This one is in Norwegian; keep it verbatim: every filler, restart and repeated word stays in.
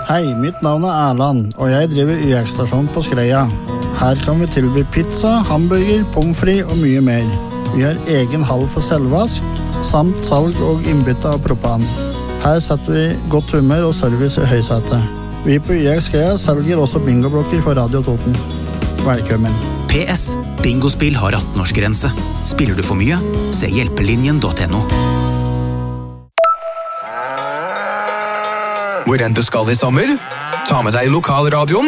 Hei, mitt navn er Erland, og jeg driver Y X-stasjon på Skreia. Her kan vi tilby pizza, hamburger, pommes frites og mye mer. Vi har egen hall for selvvask, samt salg og innbytte av propan. Her setter vi godt humør og service i høysetet. Vi på Y X Skreia selger også bingoblokker for Radio Toten. Velkommen. P S. Bingospill har atten-årsgrense. Spiller du for mye? Se hjelpelinjen punktum no. Hvor enn du skal i sommer, ta med deg lokalradioen